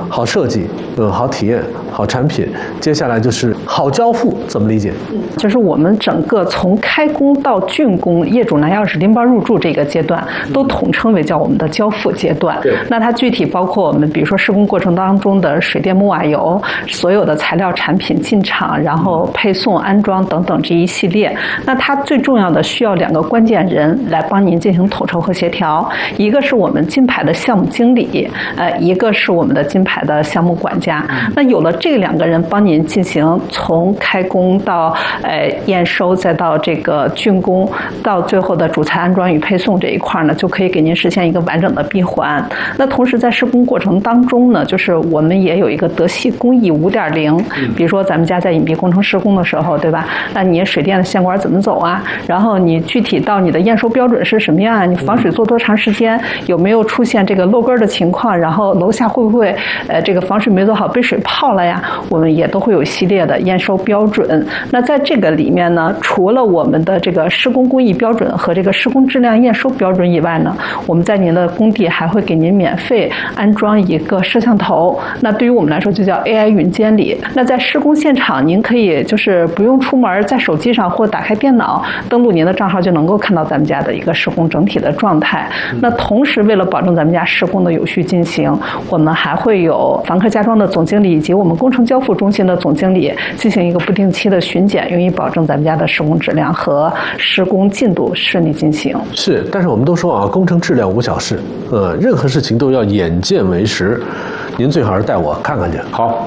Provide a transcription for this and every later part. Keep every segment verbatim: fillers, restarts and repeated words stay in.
好设计，嗯，好体验，好产品。接下来就是好交付，怎么理解？ 就是我们整个从开工到竣工，业主拿钥匙拎包入住这个阶段，都统称为叫我们的交付阶段。 对。 那它具体包括我们，比如说施工过程当中的水电木瓦油，所有的材料产品进场，然后配送、安装等等这一系列。那它最重要的需要两个关键人来帮您进行统筹和协调，一个是我们金牌的项目经理，呃，一个是我们的金牌的项目管家。那有了这两个人帮您进行从开工到呃验收，再到这个竣工，到最后的主材安装与配送这一块呢，就可以给您实现一个完整的闭环。那同时在施工过程当中呢，就是我们也有一个德系工艺 五点零， 比如说咱们家在隐蔽工程施工的时候，对吧？那你水电的线管怎么走啊？然后你具体到你的验收标准是什么样啊？你防水做多长时间？有没有出现这个漏根的情况？然后楼下会不会呃这个防水没做好被水泡了呀？我们也都会有系列的验收标准。那在这个里面呢，除了我们的这个施工工艺标准和这个施工质量验收标准以外呢，我们在您的工地还会给您免费安装一个摄像头。那对于我们来说就叫 A I 云监理。那在施工现场，您可以就是不用出门，在手机上或打开电脑登录您的账号，就能够看到咱们家的一个施工整体的状态。那同时为了保证咱们家施工的有序进行，我们还会有房客家装的总经理以及我们工程交付中心的总经理进行一个不定期的巡检，用以保证咱们家的施工质量和施工进度顺利进行。 是，但是我们都说啊，工程质量无小事，呃，任何事情都要眼见为实。您最好是带我看看去。 好。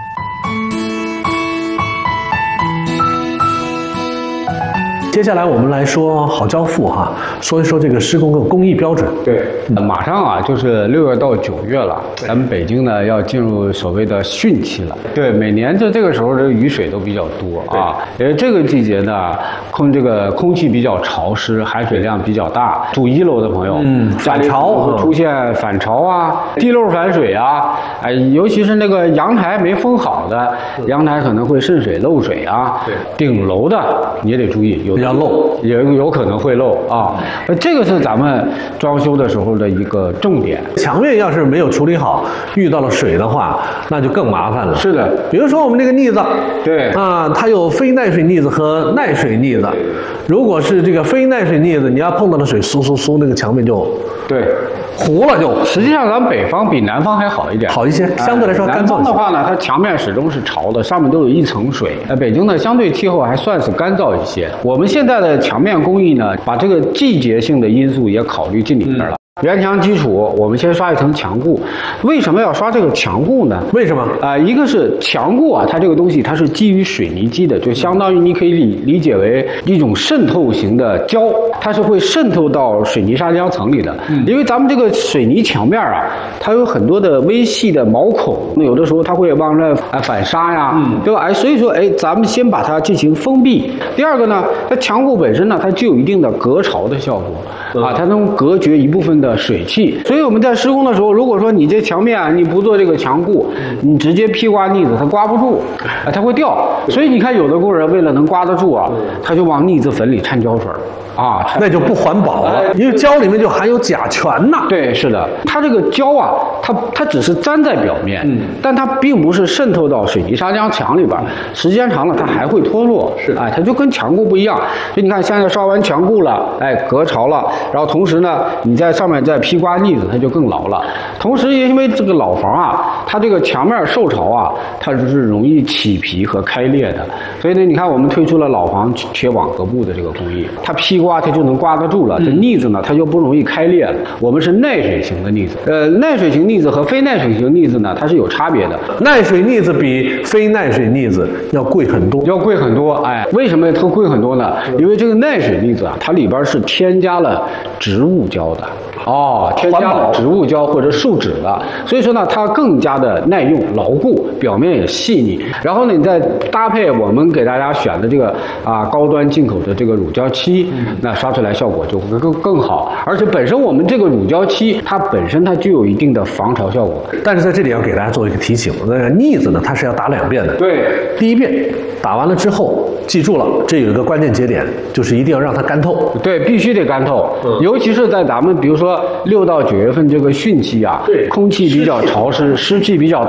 接下来我们来说好交付哈，说一说这个施工的工艺标准。 对，马上啊就是六月到九月了，咱们北京呢要进入所谓的汛期了。对，每年就这个时候这雨水都比较多啊，因为这个季节呢空这个空气比较潮湿，含水量比较大。住一楼的朋友， 嗯，反潮会出现反潮啊、地漏反水啊，哎，尤其是那个阳台没封好的，阳台可能会渗水漏水啊。对，顶楼的你也得注意，有。 要漏， 也有可能会漏啊。这个是咱们装修的时候的一个重点。 墙面要是没有处理好，遇到了水的话，那就更麻烦了。 是的， 比如说我们这个腻子， 对啊，它有非耐水腻子和耐水腻子。如果是这个非耐水腻子，你要碰到了水，嗖嗖嗖，那个墙面就对糊了就。 实际上，咱们北方比南方还好一点， 好一些，相对来说干燥。 南方的话呢，它墙面始终是潮的，上面都有一层水。呃，北京呢，相对气候还算是干燥一些。我们现在的墙面工艺呢，把这个季节性的因素也考虑进里面了。嗯，原墙基础，我们先刷一层墙固。为什么要刷这个墙固呢？ 为什么？ 啊、呃，一个是墙固啊，它这个东西它是基于水泥基的，就相当于你可以理理解为一种渗透型的胶，它是会渗透到水泥砂浆层里的。嗯，因为咱们这个水泥墙面啊，它有很多的微细的毛孔，有的时候它会往那啊反沙呀，嗯，对吧？哎，所以说，哎，咱们先把它进行封闭。第二个呢，它墙固本身呢，它具有一定的隔潮的效果啊，它能隔绝一部分的水汽。所以我们在施工的时候，如果说你这墙面啊，你不做这个墙固，你直接劈刮腻子，它刮不住，啊，它会掉。所以你看，有的工人为了能刮得住啊，他就往腻子粉里掺胶水啊， 那就不环保了，因为胶里面就含有甲醛呐。 对，是的，它这个胶啊，它它只是粘在表面，嗯，但它并不是渗透到水泥砂浆墙里边，时间长了它还会脱落。是，哎，它就跟墙固不一样。所以你看，现在刷完墙固了，哎，隔潮了，然后同时呢，你在上面再劈刮腻子，它就更牢了。同时，因为这个老房啊，它这个墙面受潮啊，它是容易起皮和开裂的。所以呢，你看我们推出了老房铁网格布的这个工艺，它劈刮它就能刮得住了，这腻子呢它就不容易开裂了。我们是耐水型的腻子，呃，耐水型腻子和非耐水型腻子呢，它是有差别的。 耐水腻子比非耐水腻子要贵很多， 要贵很多。哎，为什么它贵很多呢？因为这个耐水腻子啊，它里边是添加了植物胶的。哦，添加了植物胶或者树脂的，所以说呢，它更加的耐用、牢固，表面也细腻。然后呢，你再搭配我们给大家选的这个啊高端进口的这个乳胶漆，嗯、那刷出来效果就会更更好。而且本身我们这个乳胶漆，它本身它具有一定的防潮效果。 但是在这里要给大家做一个提醒，那个腻子呢，它是要打两遍的。 对， 第一遍打完了之后，记住了，这有一个关键节点，就是一定要让它干透。 对，必须得干透，嗯、尤其是在咱们比如说六到九月份这个汛期啊，对，空气比较潮湿，湿气比较